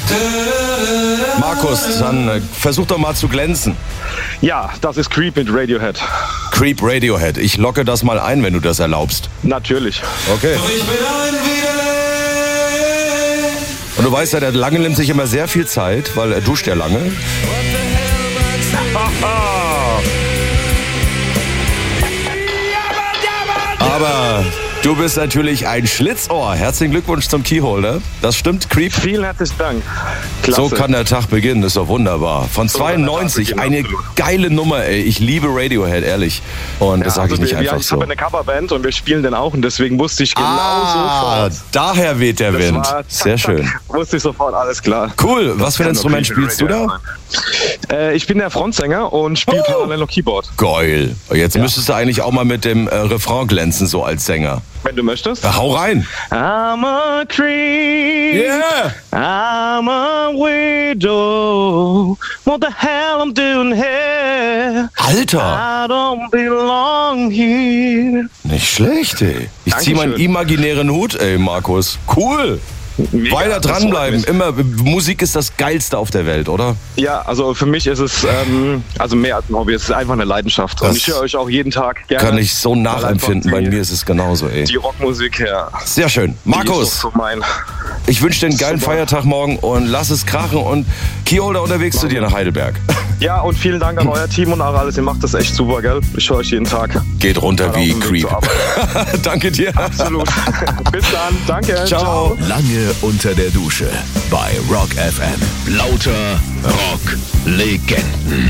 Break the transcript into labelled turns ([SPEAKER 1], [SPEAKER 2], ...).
[SPEAKER 1] Markus, dann versuch doch mal zu glänzen.
[SPEAKER 2] Ja, das ist Creep mit Radiohead.
[SPEAKER 1] Creep Radiohead. Ich locke das mal ein, wenn du das erlaubst.
[SPEAKER 2] Natürlich.
[SPEAKER 1] Okay. Und du weißt ja, der Lange nimmt sich immer sehr viel Zeit, weil er duscht ja lange. Aber du bist natürlich ein Schlitzohr. Herzlichen Glückwunsch zum Keyholder. Das stimmt, Creep.
[SPEAKER 2] Vielen herzlichen Dank. Klasse.
[SPEAKER 1] So kann der Tag beginnen, ist doch wunderbar. Von 92, eine geile Nummer, ey. Ich liebe Radiohead, ehrlich. Und das sage ich nicht einfach
[SPEAKER 2] ich
[SPEAKER 1] so.
[SPEAKER 2] habe eine Coverband und wir spielen den auch und deswegen wusste ich genau sofort.
[SPEAKER 1] Daher weht der Wind. Sehr schön.
[SPEAKER 2] Wusste ich sofort, alles klar.
[SPEAKER 1] Cool. Was für ein Instrument spielst du da?
[SPEAKER 2] Ich bin der Frontsänger und spiele parallel noch Keyboard.
[SPEAKER 1] Geil. Jetzt müsstest du eigentlich auch mal mit dem Refrain glänzen, so als Sänger.
[SPEAKER 2] Wenn du möchtest.
[SPEAKER 1] Ja, hau rein.
[SPEAKER 2] I'm a creep.
[SPEAKER 1] Yeah.
[SPEAKER 2] I'm a widow. What the hell I'm doing here?
[SPEAKER 1] Alter.
[SPEAKER 2] I don't belong here.
[SPEAKER 1] Nicht schlecht, ey. Ich zieh meinen imaginären Hut, ey, Markus. Cool.
[SPEAKER 2] Mega,
[SPEAKER 1] weiter dranbleiben. Immer, Musik ist das Geilste auf der Welt, oder?
[SPEAKER 2] Ja, also für mich ist es also mehr als ein Hobby. Es ist einfach eine Leidenschaft. Und ich höre euch auch jeden Tag gerne.
[SPEAKER 1] Kann ich so nachempfinden. Bei mir ist es genauso, ey.
[SPEAKER 2] Die Rockmusik, ja.
[SPEAKER 1] Sehr schön. Markus, ich wünsche dir einen geilen Feiertag morgen und lass es krachen und Keyholder unterwegs zu dir nach Heidelberg.
[SPEAKER 2] Ja, und vielen Dank an euer Team und auch alles. Ihr macht das echt super, gell? Ich höre euch jeden Tag.
[SPEAKER 1] Geht runter wie Creep. Danke dir.
[SPEAKER 2] Absolut. Bis dann. Danke.
[SPEAKER 1] Ciao.
[SPEAKER 3] Lange unter der Dusche bei Rock FM. Lauter Rock-Legenden.